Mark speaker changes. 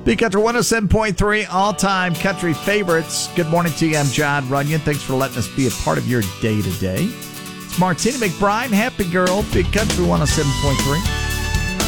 Speaker 1: Big Country 107.3, all-time country favorites. Good morning to you. I'm John Runyon. Thanks for letting us be a part of your day today. It's Martina McBride, Happy Girl, Big Country 107.3.